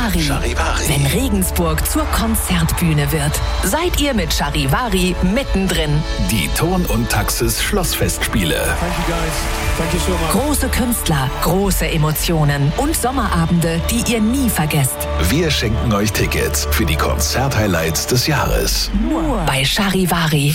Charivari. Wenn Regensburg zur Konzertbühne wird, seid ihr mit Charivari mittendrin. Die Ton und Taxis Schlossfestspiele. Große Künstler, große Emotionen und Sommerabende, die ihr nie vergesst. Wir schenken euch Tickets für die Konzerthighlights des Jahres. Nur bei Charivari.